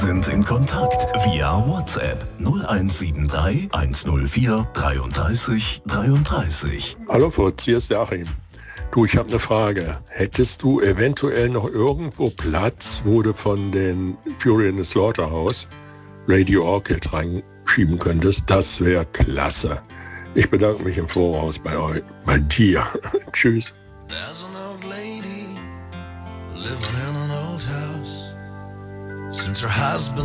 Sind in Kontakt via WhatsApp 0173 104 33 33. Hallo Fritz, hier ist der Achim. Du, ich habe eine Frage. Hättest du eventuell noch irgendwo Platz, wo du von den Fury in the Slaughterhouse Radio Orchid reinschieben könntest? Das wäre klasse. Ich bedanke mich im Voraus bei dir. Tschüss. There's an old lady living in an old house since her husband